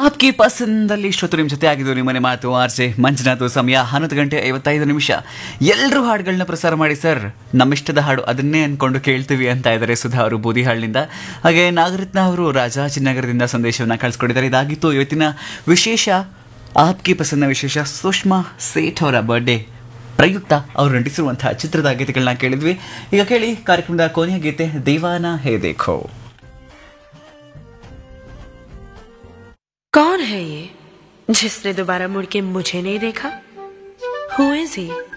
ಆಪ್ಗೆ ಪಸಂದಲ್ಲಿ ಇಷ್ಟೊತ್ತು ನಿಮ್ಮ ಜೊತೆ ಆಗಿದ್ದು ನಿಮ್ಮನೆ ಮಾತು ಆರ್ಜೆ ಮಂಜುನಾಥ್. ಸಮಯ 11:55. ಎಲ್ಲರೂ ಹಾಡುಗಳನ್ನ ಪ್ರಸಾರ ಮಾಡಿ ಸರ್, ನಮ್ಮಿಷ್ಟದ ಹಾಡು ಅದನ್ನೇ ಅನ್ಕೊಂಡು ಕೇಳ್ತೀವಿ ಅಂತ ಇದ್ದಾರೆ ಸುಧಾ ಅವರು ಬೂದಿಹಾಳ್ನಿಂದ. ಹಾಗೆ ನಾಗರತ್ನ ಅವರು ರಾಜಾಜಿನಗರದಿಂದ ಸಂದೇಶವನ್ನು ಕಳಿಸ್ಕೊಟ್ಟಿದ್ದಾರೆ. ಇದಾಗಿತ್ತು ಇವತ್ತಿನ ವಿಶೇಷ ಆಪ್ಗೆ ಪಸಂದ ವಿಶೇಷ. ಸುಷ್ಮಾ ಸೇಠ್ ಅವರ ಬರ್ಡೇ ಪ್ರಯುಕ್ತ ಅವರು ನಟಿಸಿರುವಂತಹ ಚಿತ್ರದ ಗೀತೆಗಳನ್ನ ಕೇಳಿದ್ವಿ. ಈಗ ಕೇಳಿ ಕಾರ್ಯಕ್ರಮದ ಕೊನೆಯ ಗೀತೆ, ದೀವಾನಾ ಹೇ ದೇಖೋ. कौन है ये जिसने दोबारा मुड़ के मुझे नहीं देखा? Who is he?